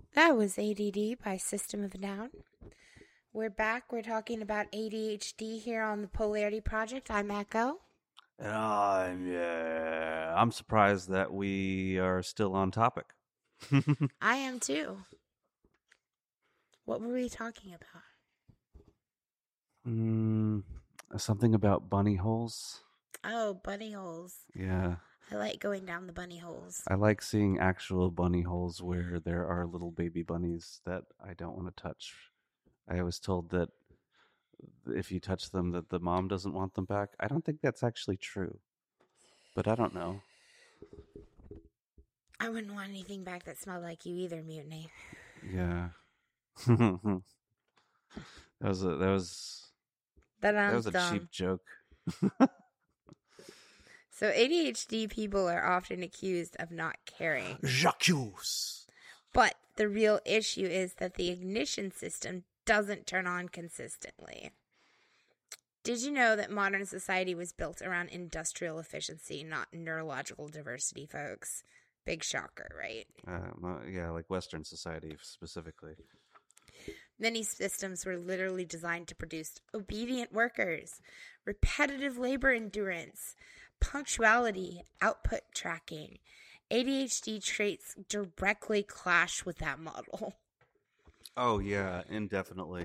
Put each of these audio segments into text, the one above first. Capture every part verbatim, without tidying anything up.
That was A D D by System of a Down. We're back. We're talking about A D H D here on the Polarity Project. I'm Echo. And I'm yeah, I'm surprised that we are still on topic. I am too. What were we talking about? mm, Something about bunny holes. Oh, bunny holes. Yeah, I like going down the bunny holes. I like seeing actual bunny holes where there are little baby bunnies that I don't want to touch. I was told that if you touch them, that the mom doesn't want them back. I don't think that's actually true, but I don't know. I wouldn't want anything back that smelled like you either, Mutiny. Yeah, that was a, that was That that sounds was a dumb. cheap joke. So A D H D people are often accused of not caring. J'accuse. But the real issue is that the ignition system doesn't turn on consistently. Did you know that modern society was built around industrial efficiency, not neurological diversity, folks? Big shocker, right? Uh, yeah, like Western society specifically. Many systems were literally designed to produce obedient workers, repetitive labor endurance, punctuality, output tracking. A D H D traits directly clash with that model. Oh, yeah, indefinitely.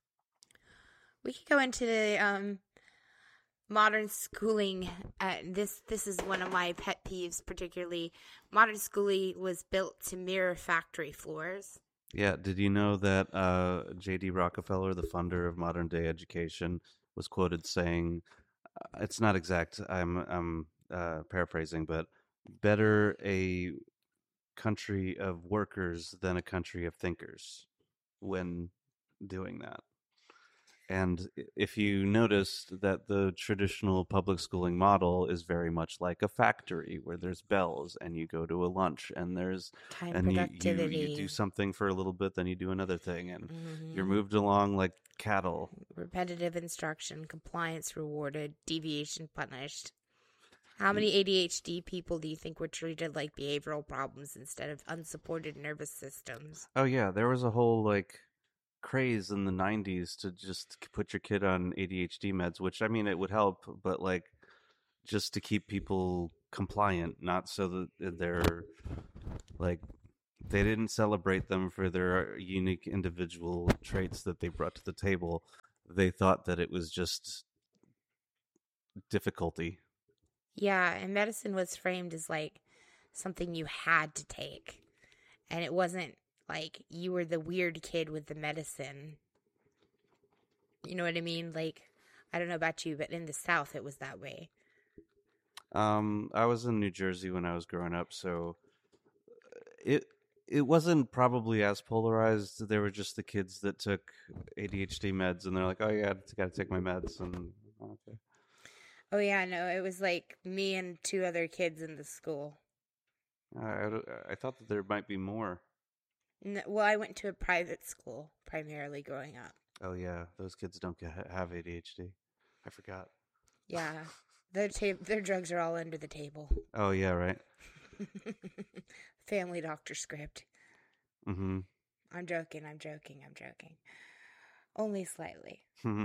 We could go into the um, modern schooling. Uh, this this is one of my pet peeves, particularly. Modern schooling was built to mirror factory floors. Yeah, did you know that uh, J D. Rockefeller, the funder of modern day education, was quoted saying, uh, "It's not exact. I'm I'm uh, paraphrasing, but better a country of workers than a country of thinkers." When doing that. And if you noticed that the traditional public schooling model is very much like a factory where there's bells and you go to a lunch and there's Time and you, you productivity. you do something for a little bit, then you do another thing, and mm-hmm. you're moved along like cattle. Repetitive instruction, compliance rewarded, deviation punished. How many A D H D people do you think were treated like behavioral problems instead of unsupported nervous systems? Oh yeah, there was a whole like craze in the nineties to just put your kid on A D H D meds, which I mean it would help, but like just to keep people compliant, not so that they're like they didn't celebrate them for their unique individual traits that they brought to the table. They thought that it was just difficulty. Yeah, and medicine was framed as like something you had to take. And it wasn't like you were the weird kid with the medicine. You know what I mean? Like, I don't know about you, but in the South it was that way. Um, I was in New Jersey when I was growing up, so it it wasn't probably as polarized. There were just the kids that took A D H D meds, and they're like, "Oh yeah, I got to take my meds." And okay. Oh yeah, no, it was like me and two other kids in the school. I, I thought that there might be more. No, well, I went to a private school primarily growing up. Oh yeah, those kids don't get, have A D H D. I forgot. Yeah, their ta- their drugs are all under the table. Oh yeah, right. Family doctor script. Mm-hmm. I'm joking. I'm joking. I'm joking. Only slightly.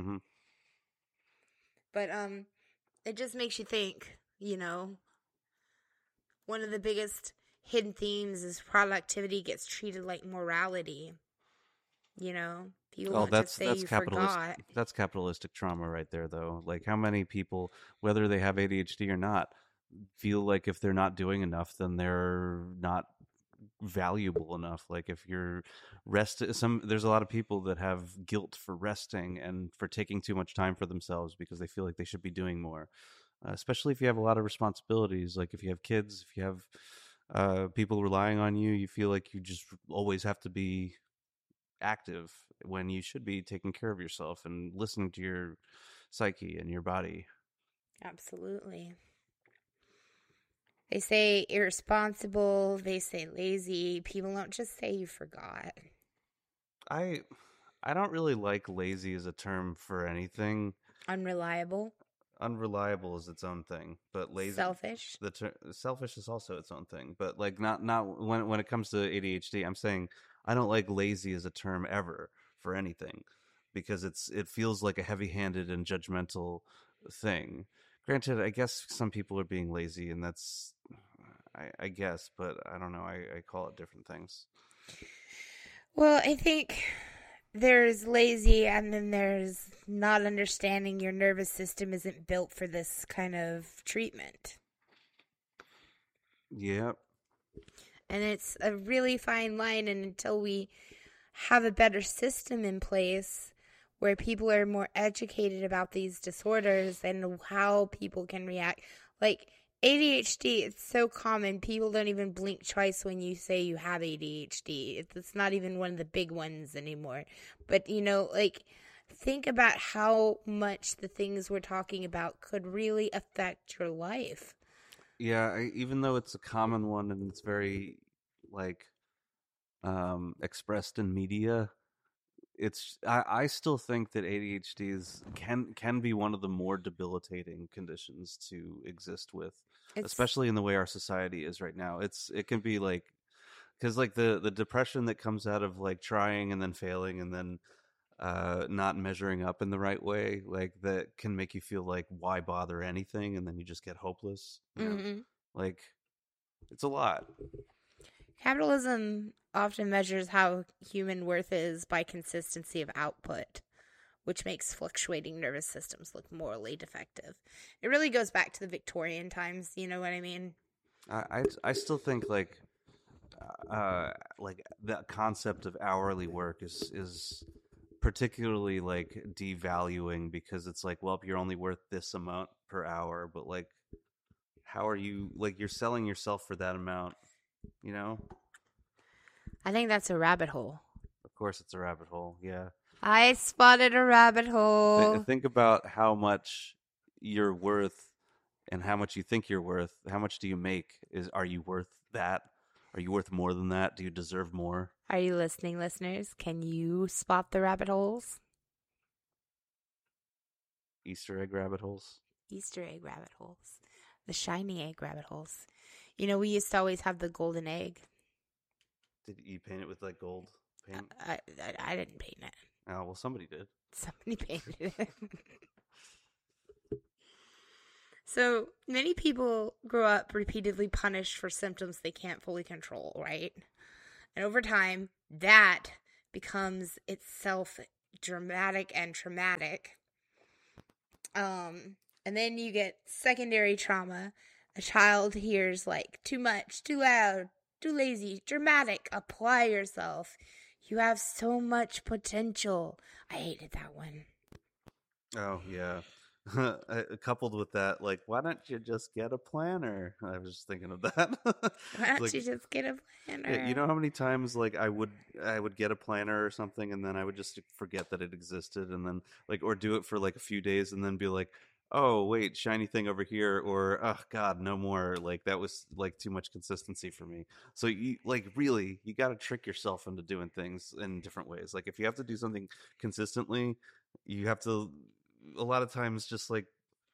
But um, it just makes you think. You know, one of the biggest hidden themes is productivity gets treated like morality. You know, people Oh, don't that's just say that's you capitalist. forgot. That's capitalistic trauma right there, though. Like, how many people, whether they have A D H D or not, feel like if they're not doing enough, then they're not valuable enough. Like, if you're rest, some there's a lot of people that have guilt for resting and for taking too much time for themselves because they feel like they should be doing more. Uh, especially if you have a lot of responsibilities, like if you have kids, if you have uh, people relying on you, you feel like you just always have to be active when you should be taking care of yourself and listening to your psyche and your body. Absolutely. They say irresponsible. They say lazy. People don't just say you forgot. I I don't really like lazy as a term for anything. Unreliable. Unreliable is its own thing, but lazy, Selfish. the ter- selfish is also its own thing. But like not not when when it comes to A D H D, I'm saying I don't like lazy as a term ever for anything, because it's it feels like a heavy-handed and judgmental thing. Granted, I guess some people are being lazy, and that's I, I guess, but I don't know. I, I call it different things. Well, I think there's lazy, and then there's not understanding your nervous system isn't built for this kind of treatment. Yep. And it's a really fine line, and until we have a better system in place where people are more educated about these disorders and how people can react. Like A D H D, it's so common. People don't even blink twice when you say you have A D H D. It's not even one of the big ones anymore. But, you know, like, think about how much the things we're talking about could really affect your life. Yeah, I, even though it's a common one and it's very, like, um, expressed in media, it's I, I still think that A D H D is can can be one of the more debilitating conditions to exist with, it's, especially in the way our society is right now. It's it can be like, because like the the depression that comes out of like trying and then failing and then uh not measuring up in the right way, like that can make you feel like, why bother anything, and then you just get hopeless, you know? Mm-hmm. Like, it's a lot. Capitalism often measures how human worth is by consistency of output, which makes fluctuating nervous systems look morally defective. It really goes back to the Victorian times, you know what I mean? I I, I still think like uh like the concept of hourly work is is particularly like devaluing, because it's like, well, you're only worth this amount per hour, but like, how are you, like, you're selling yourself for that amount, you know? I think that's a rabbit hole. Of course it's a rabbit hole, yeah. I spotted a rabbit hole. Th- think about how much you're worth and how much you think you're worth. How much do you make? Is Are you worth that? Are you worth more than that? Do you deserve more? Are you listening, listeners? Can you spot the rabbit holes? Easter egg rabbit holes? Easter egg rabbit holes. The shiny egg rabbit holes. You know, we used to always have the golden egg. Did you paint it with like gold paint? I, I, I didn't paint it. Oh, well, somebody did. Somebody painted it. So many people grow up repeatedly punished for symptoms they can't fully control, right? And over time, that becomes itself dramatic and traumatic. Um, and then you get secondary trauma. A child hears like too much, too loud, too lazy, dramatic. Apply yourself. You have so much potential. I hated that one. Oh, yeah. Coupled with that, like, why don't you just get a planner? I was just thinking of that. Why don't like, you just get a planner? Yeah, you know how many times like I would I would get a planner or something, and then I would just forget that it existed, and then like, or do it for like a few days and then be like, oh wait, shiny thing over here, or oh god, no more. Like, that was like too much consistency for me. So you like really you got to trick yourself into doing things in different ways. Like, if you have to do something consistently, you have to a lot of times just like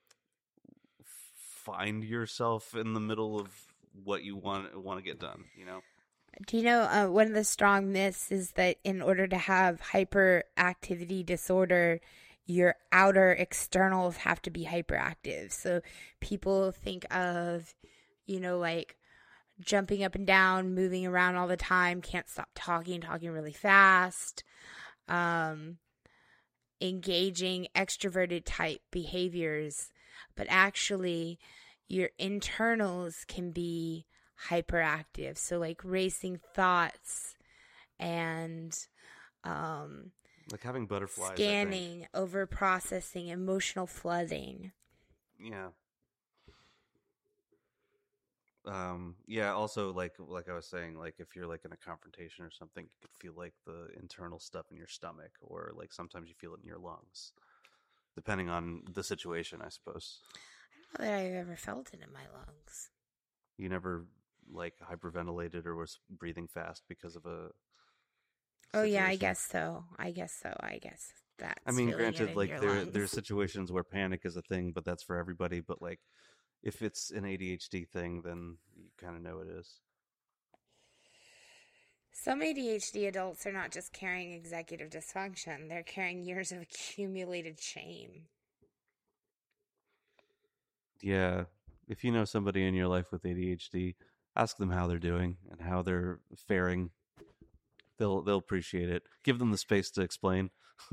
find yourself in the middle of what you want want to get done, you know? Do you know uh, one of the strong myths is that in order to have hyperactivity disorder, your outer externals have to be hyperactive. So people think of, you know, like jumping up and down, moving around all the time, can't stop talking, talking really fast, um, engaging extroverted type behaviors. But actually, your internals can be hyperactive. So like racing thoughts and um, like having butterflies, scanning, over processing, emotional flooding. Yeah. Um, yeah, also like like I was saying, like if you're like in a confrontation or something, you could feel like the internal stuff in your stomach, or like sometimes you feel it in your lungs, depending on the situation, I suppose. I don't know that I've ever felt it in my lungs. You never like hyperventilated or was breathing fast because of a situation? Oh yeah, I guess so. I guess so. I guess that's I mean, granted, like there lungs. there's situations where panic is a thing, but that's for everybody. But like, if it's an A D H D thing, then you kind of know it is. Some A D H D adults are not just carrying executive dysfunction, they're carrying years of accumulated shame. Yeah. If you know somebody in your life with A D H D, ask them how they're doing and how they're faring. They'll they'll appreciate it. Give them the space to explain.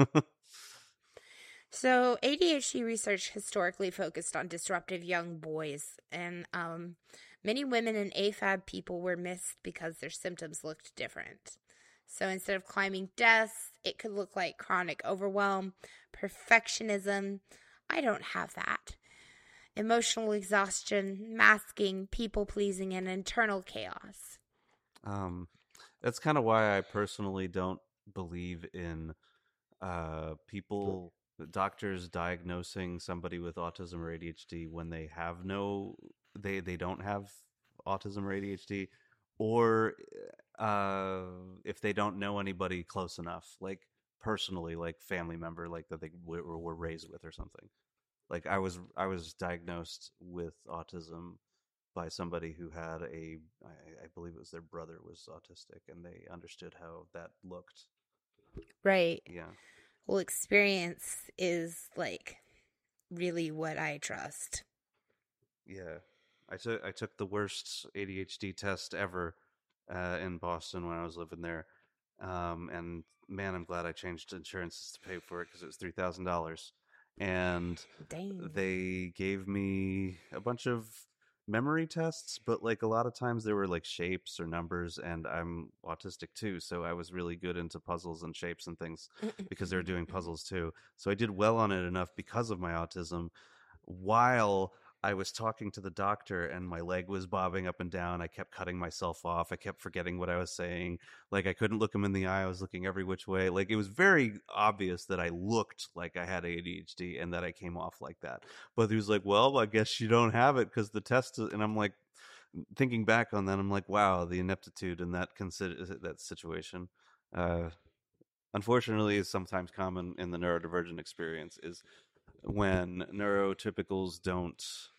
So, A D H D research historically focused on disruptive young boys, and um, many women and A F A B people were missed because their symptoms looked different. So, instead of climbing desks, it could look like chronic overwhelm, perfectionism. I don't have that. Emotional exhaustion, masking, people pleasing, and internal chaos. Um, that's kind of why I personally don't believe in uh, people, doctors diagnosing somebody with autism or A D H D when they have no, they they don't have autism or A D H D, or uh, if they don't know anybody close enough, like personally, like family member, like that they were, were raised with or something. Like I was, I was diagnosed with autism by somebody who had a, I, I believe it was their brother was autistic, and they understood how that looked. Right. Yeah. Well, experience is like really what I trust. Yeah. I took I took the worst A D H D test ever uh, in Boston when I was living there, um, and man, I'm glad I changed insurances to pay for it because it was three thousand dollars, and Dang. they gave me a bunch of memory tests, but like a lot of times they were like shapes or numbers, and I'm autistic too, so I was really good into puzzles and shapes and things because they were doing puzzles too. So I did well on it enough because of my autism. While I was talking to the doctor and my leg was bobbing up and down, I kept cutting myself off. I kept forgetting what I was saying. Like I couldn't look him in the eye. I was looking every which way. Like it was very obvious that I looked like I had A D H D and that I came off like that. But he was like, "Well, I guess you don't have it because the test." Is... And I'm like, thinking back on that, I'm like, "Wow, the ineptitude in that consider that situation." Uh, unfortunately, is sometimes common in the neurodivergent experience. Is when neurotypicals don't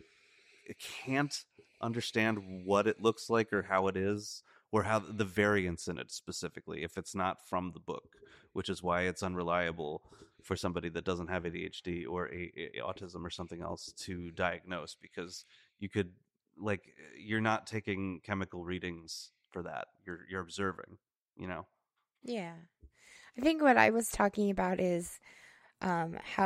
can't understand what it looks like or how it is or how the variance in it specifically if it's not from the book, which is why it's unreliable for somebody that doesn't have A D H D or a, a autism or something else to diagnose, because you could like you're not taking chemical readings for that, you're you're observing, you know. Yeah. I think what I was talking about is um, how